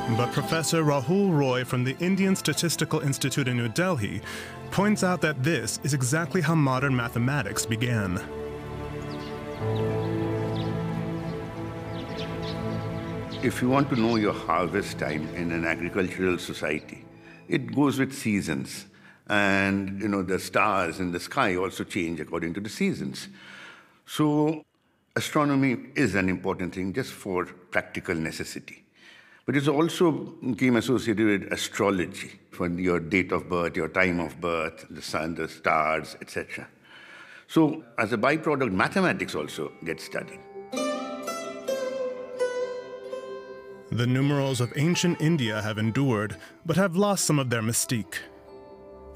But Professor Rahul Roy from the Indian Statistical Institute in New Delhi points out that this is exactly how modern mathematics began. If you want to know your harvest time in an agricultural society, it goes with seasons. And, the stars in the sky also change according to the seasons. So astronomy is an important thing just for practical necessity. But it also became associated with astrology for your date of birth, your time of birth, the sun, the stars, etc. So as a byproduct, mathematics also gets studied. The numerals of ancient India have endured, but have lost some of their mystique.